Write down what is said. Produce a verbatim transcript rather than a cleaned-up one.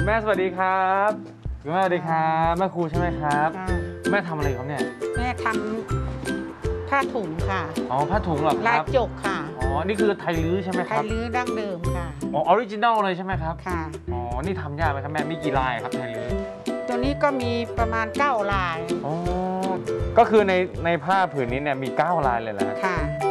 คุณแม่สวัสดีครับคุณแม่สวัสดีครับแม่ครูใช่ไหมครับแม่ทำอะไรครับเนี่ยแม่ทำผ้าถุงค่ะอ๋อผ้าถุงเหรอครับลายจกค่ะอ๋อนี่คือไทยลื้อใช่ไหมคไทรับยลื้อดั้งเดิมค่ะอ๋อออริจินัลเลยใช่ไหมครับค่ะอ๋อนี่ทำยากไหมครับแม่มีกี่ลายครับไทยลื้อตัวนี้ก็มีประมาณเก้าลายอ๋อก็คือในในผ้าผืนนี้เนี่ยมีเก้าลายเลยเหรอค่ะ